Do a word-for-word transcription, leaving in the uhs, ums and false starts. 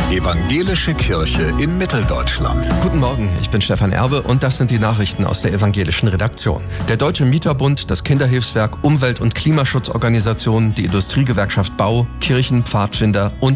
Evangelische Kirche in Mitteldeutschland. Guten Morgen, ich bin Stefan Erbe und das sind die Nachrichten aus der evangelischen Redaktion. Der Deutsche Mieterbund, das Kinderhilfswerk, Umwelt- und Klimaschutzorganisationen, die Industriegewerkschaft Bau, Kirchen, Pfadfinder und